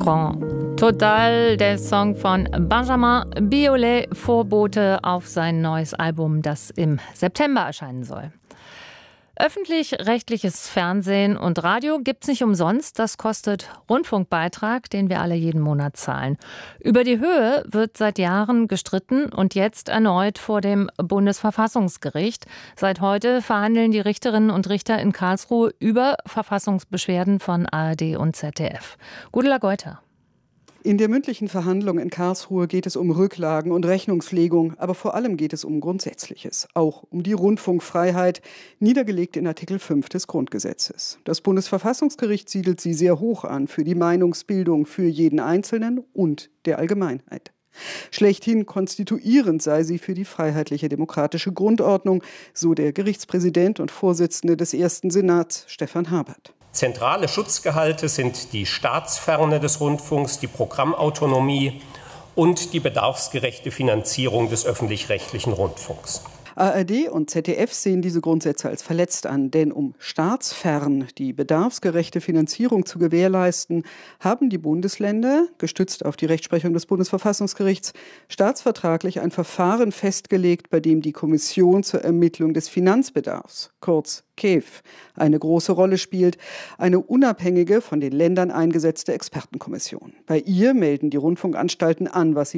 Grand Total, der Song von Benjamin Biolay, Vorbote auf sein neues Album, das im September erscheinen soll. Öffentlich-rechtliches Fernsehen und Radio gibt's nicht umsonst. Das kostet Rundfunkbeitrag, den wir alle jeden Monat zahlen. Über die Höhe wird seit Jahren gestritten und jetzt erneut vor dem Bundesverfassungsgericht. Seit heute verhandeln die Richterinnen und Richter in Karlsruhe über Verfassungsbeschwerden von ARD und ZDF. Gudula Geuter. In der mündlichen Verhandlung in Karlsruhe geht es um Rücklagen und Rechnungslegung, aber vor allem geht es um Grundsätzliches, auch um die Rundfunkfreiheit, niedergelegt in Artikel 5 des Grundgesetzes. Das Bundesverfassungsgericht siedelt sie sehr hoch an für die Meinungsbildung für jeden Einzelnen und der Allgemeinheit. Schlechthin konstituierend sei sie für die freiheitliche demokratische Grundordnung, so der Gerichtspräsident und Vorsitzende des Ersten Senats, Stefan Habert. Zentrale Schutzgehalte sind die Staatsferne des Rundfunks, die Programmautonomie und die bedarfsgerechte Finanzierung des öffentlich-rechtlichen Rundfunks. ARD und ZDF sehen diese Grundsätze als verletzt an, denn um staatsfern die bedarfsgerechte Finanzierung zu gewährleisten, haben die Bundesländer, gestützt auf die Rechtsprechung des Bundesverfassungsgerichts, staatsvertraglich ein Verfahren festgelegt, bei dem die Kommission zur Ermittlung des Finanzbedarfs, kurz KEF, eine große Rolle spielt, eine unabhängige, von den Ländern eingesetzte Expertenkommission. Bei ihr melden die Rundfunkanstalten an, was sie